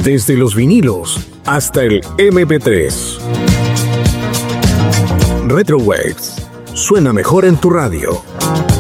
Desde los vinilos hasta el MP3. Retro Waves suena mejor en tu radio.